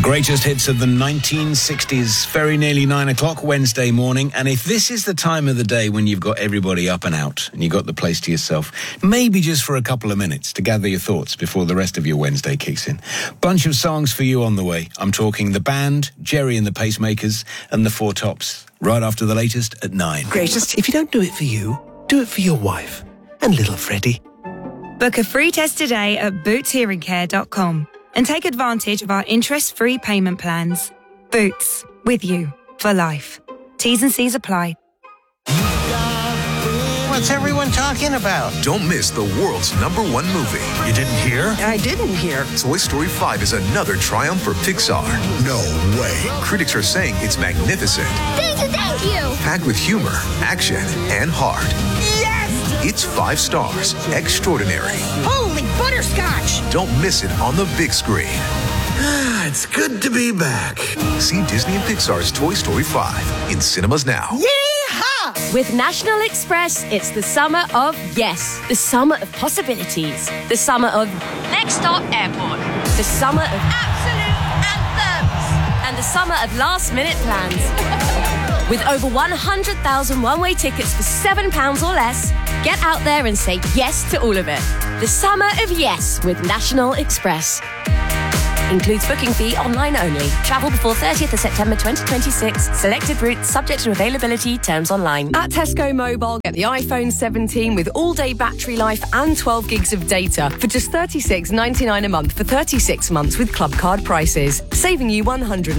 greatest hits of the 1960s, very nearly 9 o'clock Wednesday morning. And if this is the time of the day when you've got everybody up and out and you've got the place to yourself, maybe just for a couple of minutes to gather your thoughts before the rest of your Wednesday kicks in. Bunch of songs for you on the way. I'm talking The Band, Jerry and the Pacemakers, and the Four Tops. Right after the latest at 9. Greatest. If you don't do it for you, do it for your wife and little Freddie. Book a free test today at bootshearingcare.com. and take advantage of our interest-free payment plans. Boots, with you for life. T's and C's apply. What's everyone talking about? Don't miss the world's #1 movie. You didn't hear? I didn't hear. Toy Story 5 is another triumph for Pixar. No way. Critics are saying it's magnificent. Thank you. Packed with humor, action, and heart. Yes! It's 5 stars. Extraordinary. Holy butterscotch! Don't miss it on the big screen. It's good to be back. See Disney and Pixar's Toy Story 5 in cinemas now. Yeehaw! With National Express, it's the summer of yes. The summer of possibilities. The summer of next stop airport. The summer of absolute anthems. And the summer of last-minute plans. With over 100,000 one-way tickets for £7 or less, get out there and say yes to all of it. The summer of yes with National Express. Includes booking fee online only. Travel before 30th of September 2026. Selected routes subject to availability. Terms online. At Tesco Mobile, get the iPhone 17 with all-day battery life and 12 gigs of data for just £36.99 a month for 36 months with Club Card prices, saving you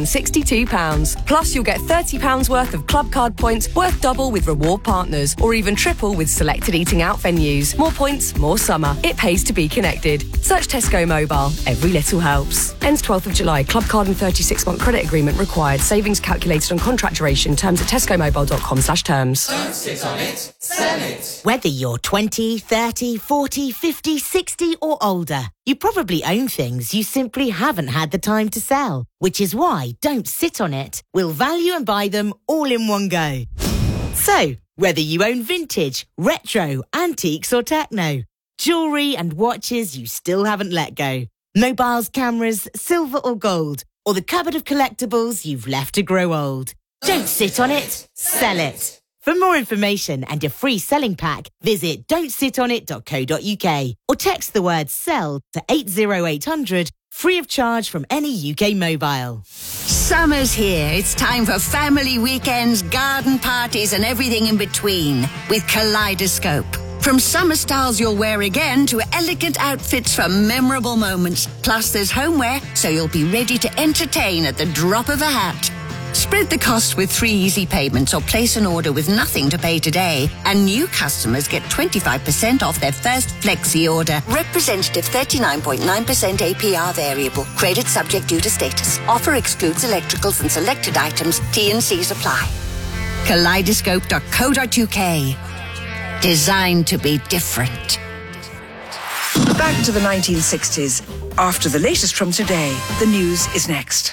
£162. Plus, you'll get £30 worth of Club Card points worth double with reward partners, or even triple with selected eating out venues. More points, more summer. It pays to be connected. Search Tesco Mobile. Every little helps. Ends 12th of July. Club Card and 36-month credit agreement required. Savings calculated on contract duration. Terms at tescomobile.com/terms. Don't sit on it, sell it. Whether you're 20, 30, 40, 50, 60 or older, you probably own things you simply haven't had the time to sell. Which is why Don't Sit on It will value and buy them all in one go. So, whether you own vintage, retro, antiques or techno, jewellery and watches you still haven't let go, mobiles, cameras, silver or gold, or the cupboard of collectibles you've left to grow old. Don't sit on it, sell it. For more information and a free selling pack, visit don'tsitonit.co.uk or text the word SELL to 80800, free of charge from any UK mobile. Summer's here. It's time for family weekends, garden parties and everything in between with Kaleidoscope. From summer styles you'll wear again to elegant outfits for memorable moments. Plus there's homeware, so you'll be ready to entertain at the drop of a hat. Spread the cost with 3 easy payments or place an order with nothing to pay today. And new customers get 25% off their first flexi order. Representative 39.9% APR variable. Credit subject due to status. Offer excludes electricals and selected items. T&Cs apply. Kaleidoscope.co.uk. Designed to be different. Back to the 1960s. After the latest from today, the news is next.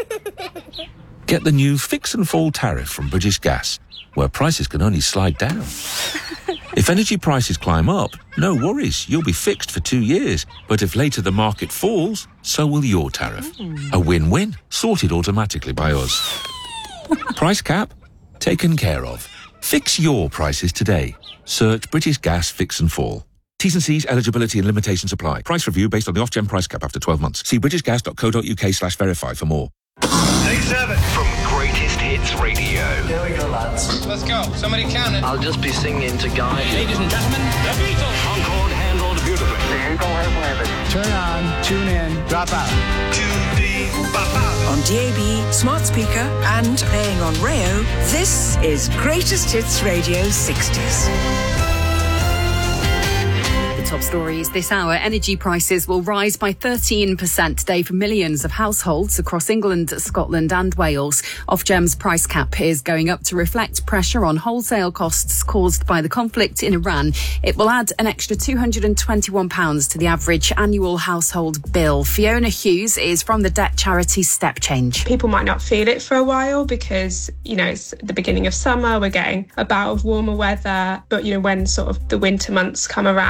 Get the new Fix and Fall tariff from British Gas, where prices can only slide down. If energy prices climb up, no worries, you'll be fixed for 2 years. But if later the market falls, so will your tariff. A win-win, sorted automatically by us. Price cap? Taken care of. Fix your prices today. Search British Gas Fix and Fall. T's and C's, eligibility and limitations apply. Price review based on the Ofgem price cap after 12 months. See britishgas.co.uk/verify for more. Next seven from Greatest Hits Radio. Here we go, lads. Let's go. Somebody count it. I'll just be singing to guide you. Ladies and gentlemen, the Beatles. Concord handled beautifully. There you go, turn on, tune in, drop out. On DAB, smart speaker, and playing on Rayo, this is Greatest Hits Radio 60s. Top stories this hour. Energy prices will rise by 13% today for millions of households across England, Scotland and Wales. Ofgem's price cap is going up to reflect pressure on wholesale costs caused by the conflict in Iran. It will add an extra £221 to the average annual household bill. Fiona Hughes is from the debt charity Step Change. People might not feel it for a while because, it's the beginning of summer, we're getting a bout of warmer weather. But, when sort of the winter months come around,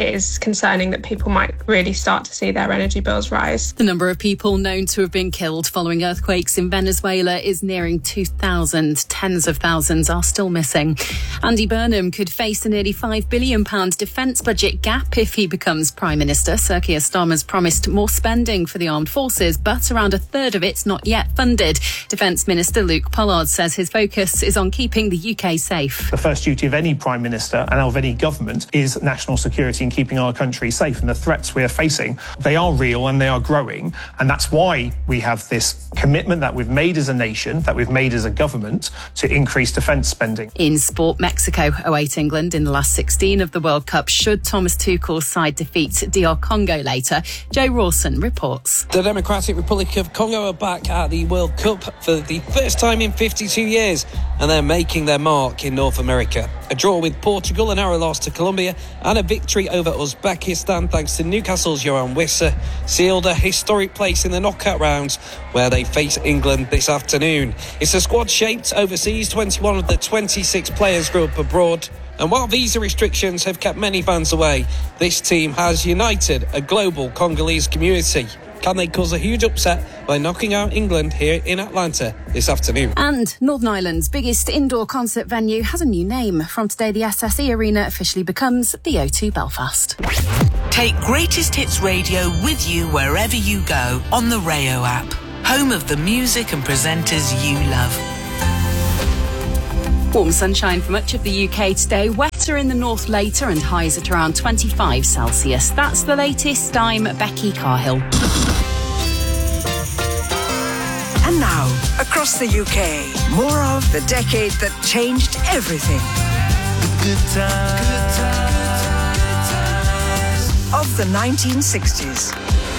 it is concerning that people might really start to see their energy bills rise. The number of people known to have been killed following earthquakes in Venezuela is nearing 2,000. Tens of thousands are still missing. Andy Burnham could face a nearly £5 billion defence budget gap if he becomes Prime Minister. Sir Keir Starmer's promised more spending for the armed forces, but around a third of it's not yet funded. Defence Minister Luke Pollard says his focus is on keeping the UK safe. The first duty of any Prime Minister and of any government is national security and keeping our country safe. And the threats we are facing, they are real and they are growing. And that's why we have this commitment that we've made as a nation, that we've made as a government, to increase defence spending. In sport, Mexico await England in the last 16 of the World Cup should Thomas Tuchel's side defeat DR Congo later. Joe Rawson reports. The Democratic Republic of Congo are back at the World Cup for the first time in 52 years, and they're making their mark in North America. A draw with Portugal, a narrow loss to Colombia, and a victory over Uzbekistan thanks to Newcastle's Johan Wissa sealed a historic place in the knockout rounds where they face England this afternoon. It's a squad shaped overseas. 21 of the 26 players grew up abroad. And while visa restrictions have kept many fans away, this team has united a global Congolese community. Can they cause a huge upset by knocking out England here in Atlanta this afternoon? And Northern Ireland's biggest indoor concert venue has a new name. From today, the SSE Arena officially becomes the O2 Belfast. Take Greatest Hits Radio with you wherever you go on the Rayo app, home of the music and presenters you love. Warm sunshine for much of the UK today, wetter in the north later and highs at around 25 Celsius. That's the latest. I'm Becky Carhill. And now, across the UK, more of the decade that changed everything. Good times. Of the 1960s.